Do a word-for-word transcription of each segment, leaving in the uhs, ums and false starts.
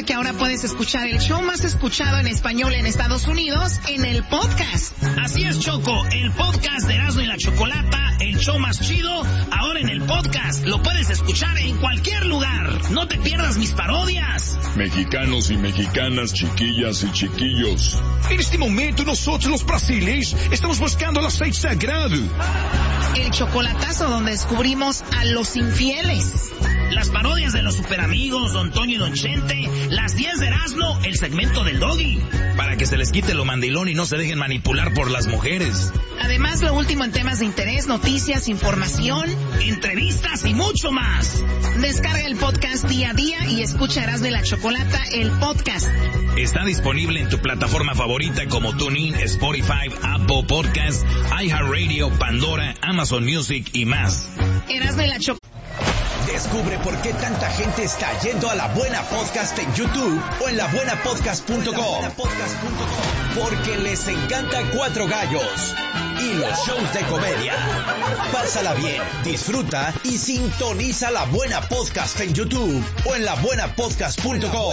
que ahora puedes escuchar el show más escuchado en español en Estados Unidos en el podcast. Así es, Choco, el podcast de Erasmo y la Chocolata, el show más chido, ahora en el podcast. Lo puedes escuchar en cualquier lugar. No te pierdas mis parodias. Mexicanos y mexicanas, chiquillas y chiquillos. En este momento nosotros los brasileños estamos buscando el aceite sagrado. El chocolatazo donde descubrimos a los infieles. Las parodias de los superamigos, Don Toño y Don Chente, las diez de Erasmo, el segmento del Doggy. Para que se les quite lo mandilón y no se dejen manipular por las mujeres. Además, lo último en temas de interés, noticias, información, entrevistas y mucho más. Descarga el podcast día a día y escucha Erasmo y la Chocolata, el podcast. Está disponible en tu plataforma favorita como TuneIn, Spotify, Apple Podcasts, iHeartRadio, Pandora, Amazon Music y más. Erasmo y la Chocolata. Descubre por qué tanta gente está yendo a La Buena Podcast en YouTube o en la buena podcast punto com. Porque les encanta Cuatro Gallos y los shows de comedia. Pásala bien, disfruta y sintoniza La Buena Podcast en YouTube o en la buena podcast punto com.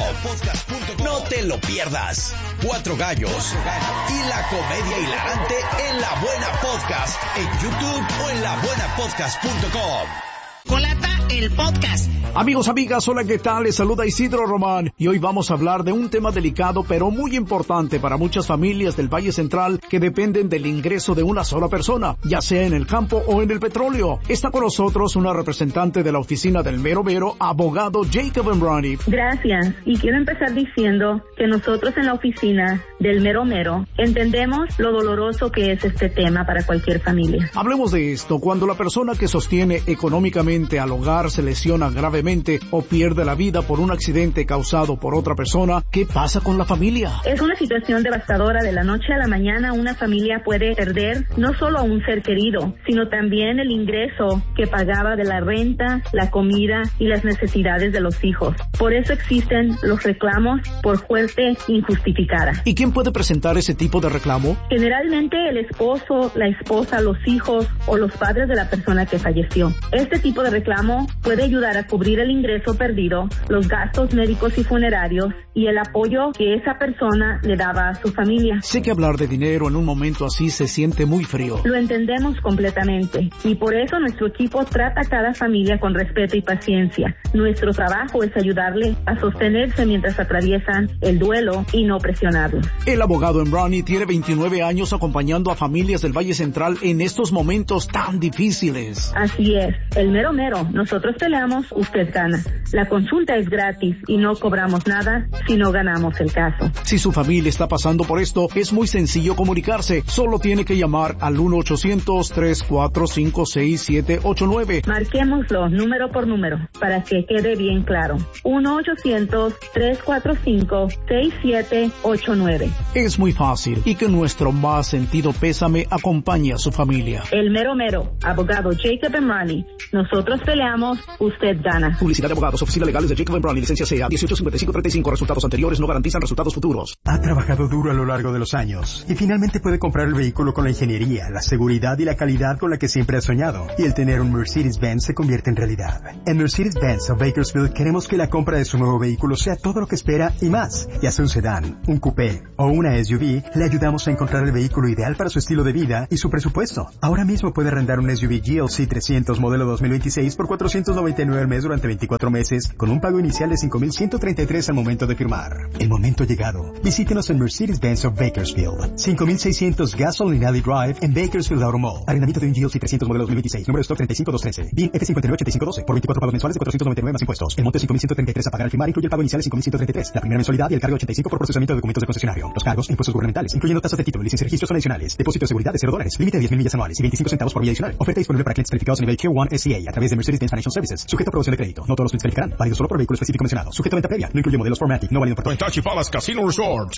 No te lo pierdas. Cuatro Gallos y la comedia hilarante en La Buena Podcast en YouTube o en la buena podcast punto com. Chocolata, el podcast. Amigos, amigas, hola, ¿qué tal? Les saluda Isidro Román y hoy vamos a hablar de un tema delicado pero muy importante para muchas familias del Valle Central que dependen del ingreso de una sola persona, ya sea en el campo o en el petróleo. Está con nosotros una representante de la oficina del Mero Mero, abogado Jacob Embrani. Gracias, y quiero empezar diciendo que nosotros en la oficina del Mero Mero entendemos lo doloroso que es este tema para cualquier familia. Hablemos de esto. Cuando la persona que sostiene económicamente al hogar se lesiona gravemente o pierde la vida por un accidente causado por otra persona, ¿qué pasa con la familia? Es una situación devastadora. De la noche a la mañana una familia puede perder no solo a un ser querido, sino también el ingreso que pagaba de la renta, la comida y las necesidades de los hijos. Por eso existen los reclamos por muerte injustificada. ¿Y quién puede presentar ese tipo de reclamo? Generalmente el esposo, la esposa, los hijos o los padres de la persona que falleció. Este tipo de reclamo puede ayudar a cubrir el ingreso perdido, los gastos médicos y funerarios y el apoyo que esa persona le daba a su familia. Sé que hablar de dinero en un momento así se siente muy frío. Lo entendemos completamente y por eso nuestro equipo trata a cada familia con respeto y paciencia. Nuestro trabajo es ayudarle a sostenerse mientras atraviesan el duelo y no presionarlos. El abogado Embrani tiene veintinueve años acompañando a familias del Valle Central en estos momentos tan difíciles. Así es, el mero mero, nosotros peleamos, usted gana. La consulta es gratis y no cobramos nada si no ganamos el caso. Si su familia está pasando por esto, es muy sencillo comunicarse. Solo tiene que llamar al uno ochocientos, tres cuatro cinco, seis siete ocho nueve. Marquémoslo número por número para que quede bien claro. uno ochocientos, tres cuatro cinco, seis siete ocho nueve. Es muy fácil y que nuestro más sentido pésame acompañe a su familia. El mero mero, abogado Jacob Embrani. Nosotros peleamos, usted gana. Publicidad de abogados, oficina legales de Jacob Embrani, licencia C A dieciocho cincuenta y cinco treinta y cinco. Resultados anteriores no garantizan resultados futuros. Ha trabajado duro a lo largo de los años y finalmente puede comprar el vehículo con la ingeniería, la seguridad y la calidad con la que siempre ha soñado. Y el tener un Mercedes-Benz se convierte en realidad. En Mercedes-Benz of Bakersfield queremos que la compra de su nuevo vehículo sea todo lo que espera y más. Ya sea un sedán, un coupé o una S U V, le ayudamos a encontrar el vehículo ideal para su estilo de vida y su presupuesto. Ahora mismo puede arrendar un S U V G L C trescientos modelo dos mil veintiséis por cuatrocientos noventa y nueve al mes durante veinticuatro meses con un pago inicial de cinco mil ciento treinta y tres al momento de firmar. El momento ha llegado. Visítenos en Mercedes-Benz of Bakersfield. cinco mil seiscientos Gasoline Alley Drive en Bakersfield Auto Mall. Arrendamiento de un G L C trescientos modelo dos mil veintiséis. Número de stock treinta y cinco mil doscientos trece. B I N F cincuenta y nueve ochenta y cinco doce. Por veinticuatro pagos mensuales de cuatrocientos noventa y nueve más impuestos. El monto de cinco mil ciento treinta y tres a pagar al firmar incluye el pago inicial de cinco mil ciento treinta y tres. La primera mensualidad y el cargo de ochenta y cinco por procesamiento de documentos de concesionario. Los cargos, impuestos gubernamentales, incluyendo tasas de título, licencia y registros son adicionales. Depósito de seguridad de cero dólares. Límite de diez mil millas anuales y veinticinco centavos por milla adicional. Oferta disponible para clientes calificados a nivel Tier uno S C A a través de Mercedes-Benz Financial Services. Sujeto a aprobación de crédito. No todos los clientes calificarán. Válido solo por vehículo específico mencionado. Sujeto a venta previa. No incluye modelos cuatro matic. No válido por todo. Tachi Palace Casino Resort.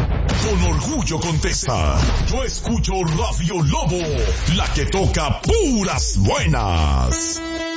Con orgullo contesta. Yo escucho Radio Lobo, la que toca puras buenas.